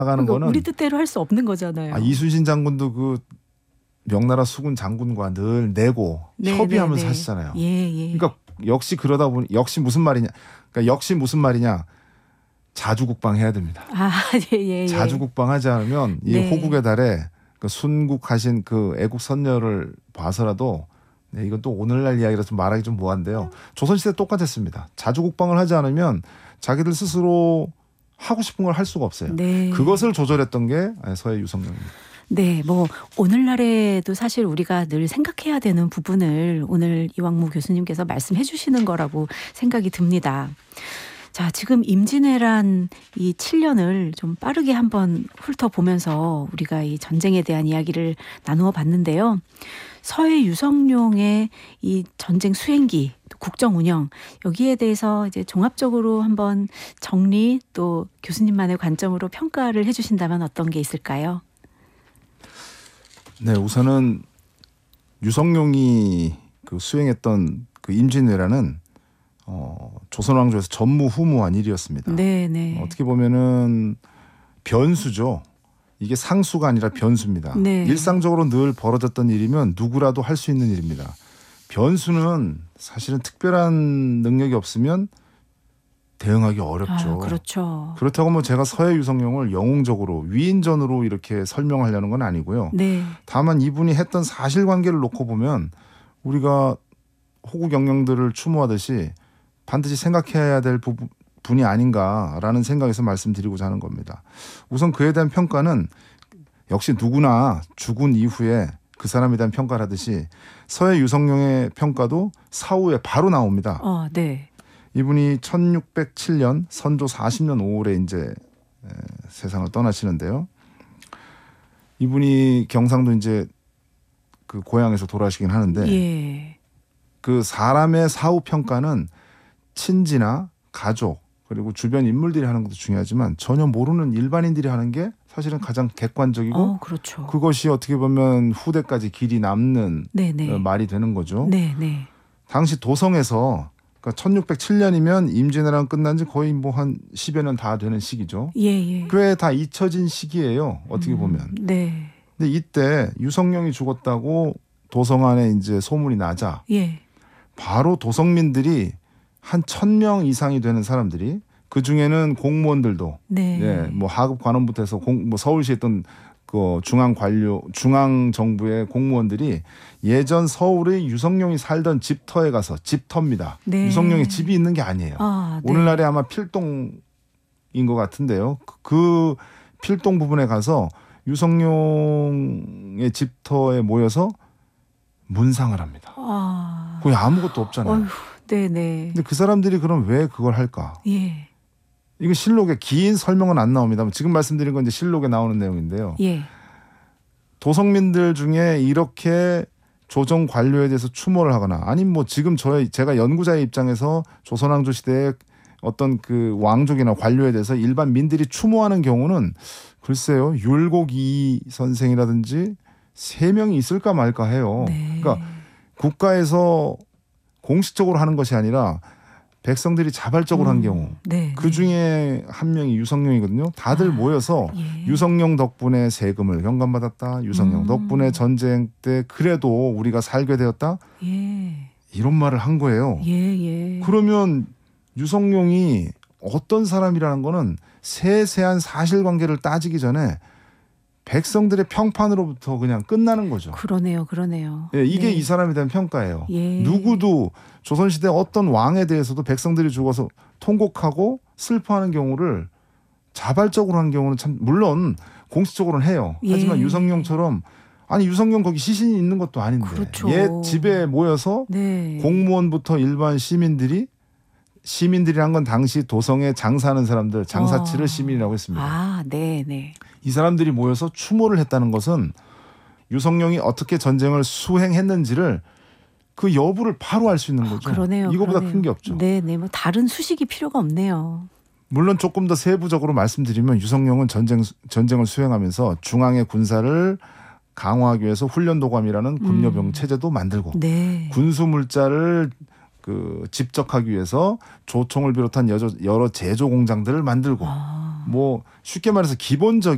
나가는 그러니까 거는 우리 뜻대로 할 수 없는 거잖아요. 이순신 장군도 그 명나라 수군 장군과 늘 내고 네, 협의하면서 네, 네. 하시잖아요. 예. 그러니까 역시 그러다 보니 역시 무슨 말이냐? 그러니까 역시 무슨 말이냐? 자주국방 해야 됩니다. 예. 자주국방 하지 않으면 이 네. 호국의 달에 그 순국하신 그 애국 선열을 봐서라도 네, 이건 또 오늘날 이야기라 좀 말하기 좀 뭐한데요. 조선시대 똑같았습니다. 자주국방을 하지 않으면 자기들 스스로 하고 싶은 걸 할 수가 없어요. 네. 그것을 조절했던 게 서해 유성룡입니다. 네, 뭐 오늘날에도 사실 우리가 늘 생각해야 되는 부분을 오늘 이왕무 교수님께서 말씀해 주시는 거라고 생각이 듭니다. 자, 지금 임진왜란 이 7년을 좀 빠르게 한번 훑어보면서 우리가 이 전쟁에 대한 이야기를 나누어 봤는데요. 서해 유성룡의 이 전쟁 수행기, 국정 운영, 여기에 대해서 이제 종합적으로 한번 정리 또 교수님만의 관점으로 평가를 해 주신다면 어떤 게 있을까요? 네, 우선은 유성룡이 그 수행했던 그 임진왜란은 조선왕조에서 전무후무한 일이었습니다. 네. 어떻게 보면은 변수죠. 이게 상수가 아니라 변수입니다. 네. 일상적으로 늘 벌어졌던 일이면 누구라도 할 수 있는 일입니다. 변수는 사실은 특별한 능력이 없으면 대응하기 어렵죠. 그렇죠. 그렇다고 뭐 제가 서해 유성룡을 영웅적으로 위인전으로 이렇게 설명하려는 건 아니고요. 네. 다만 이분이 했던 사실관계를 놓고 보면 우리가 호국 영령들을 추모하듯이 반드시 생각해야 될 부분이 아닌가라는 생각에서 말씀드리고자 하는 겁니다. 우선 그에 대한 평가는 역시 누구나 죽은 이후에 그 사람에 대한 평가를 하듯이 서해 유성룡의 평가도 사후에 바로 나옵니다. 네. 이분이 1607년 선조 40년 5월에 이제 세상을 떠나시는데요. 이분이 경상도 이제 그 고향에서 돌아가시긴 하는데 예. 그 사람의 사후 평가는 친지나 가족 그리고 주변 인물들이 하는 것도 중요하지만 전혀 모르는 일반인들이 하는 게 사실은 가장 객관적이고 그렇죠. 그것이 어떻게 보면 후대까지 길이 남는 네네. 말이 되는 거죠. 네. 당시 도성에서 그러니까 1607년이면 임진왜란 끝난 지 거의 뭐 한 10여 년 다 되는 시기죠. 예. 꽤 다 잊혀진 시기예요. 어떻게 보면. 네. 근데 이때 유성룡이 죽었다고 도성 안에 이제 소문이 나자 예. 바로 도성민들이 한 1,000명 이상이 되는 사람들이 그 중에는 공무원들도 네. 뭐 하급 관원부터 해서 뭐 서울시에 있던 그 중앙 관료, 중앙 정부의 공무원들이 예전 서울의 유성룡이 살던 집터에 가서 집터입니다. 네. 유성룡의 집이 있는 게 아니에요. 네. 오늘날에 아마 필동인 것 같은데요. 그 필동 부분에 가서 유성룡의 집터에 모여서 문상을 합니다. 거기 아무것도 없잖아요. 네네. 근데 그 사람들이 그럼 왜 그걸 할까? 예. 이거 실록에 긴 설명은 안 나옵니다. 지금 말씀드린 건 이제 실록에 나오는 내용인데요. 예. 도성민들 중에 이렇게 조정 관료에 대해서 추모를 하거나 아니면 뭐 지금 제가 연구자의 입장에서 조선왕조 시대의 어떤 그 왕족이나 관료에 대해서 일반 민들이 추모하는 경우는 글쎄요. 율곡이 선생이라든지 3명이 있을까 말까 해요. 네. 그러니까 국가에서 공식적으로 하는 것이 아니라 백성들이 자발적으로 한 경우 네. 그 중에 한 명이 유성룡이거든요. 다들 모여서 예. 유성룡 덕분에 세금을 경감받았다. 유성룡 덕분에 전쟁 때 그래도 우리가 살게 되었다. 예. 이런 말을 한 거예요. 예. 그러면 유성룡이 어떤 사람이라는 거는 세세한 사실관계를 따지기 전에 백성들의 평판으로부터 그냥 끝나는 거죠. 그러네요. 예, 이게 네. 이 사람에 대한 평가예요. 예. 누구도 조선시대 어떤 왕에 대해서도 백성들이 죽어서 통곡하고 슬퍼하는 경우를 자발적으로 한 경우는 참 물론 공식적으로는 해요. 하지만 예. 유성룡처럼 아니 유성룡 거기 시신이 있는 것도 아닌데 그렇죠. 옛 집에 모여서 네. 공무원부터 일반 시민들이란 건 당시 도성에 장사하는 사람들 장사치를 시민이라고 했습니다. 네. 이 사람들이 모여서 추모를 했다는 것은 유성룡이 어떻게 전쟁을 수행했는지를 그 여부를 바로 알 수 있는 거죠. 그러네요. 이거보다 큰 게 없죠. 네. 뭐 다른 수식이 필요가 없네요. 물론 조금 더 세부적으로 말씀드리면 유성룡은 전쟁을 수행하면서 중앙의 군사를 강화하기 위해서 훈련도감이라는 군여병 체제도 만들고 네. 군수물자를 집적하기 위해서 조총을 비롯한 여러 제조 공장들을 만들고 뭐 쉽게 말해서 기본적인